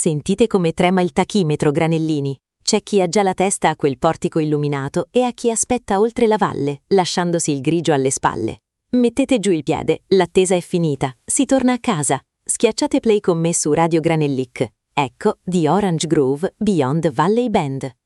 Sentite come trema il tachimetro, granellini. C'è chi ha già la testa a quel portico illuminato e a chi aspetta oltre la valle, lasciandosi il grigio alle spalle. Mettete giù il piede, l'attesa è finita, si torna a casa. Schiacciate play con me su Radio Granellic. Ecco The Orange Grove Beyond Valley Band.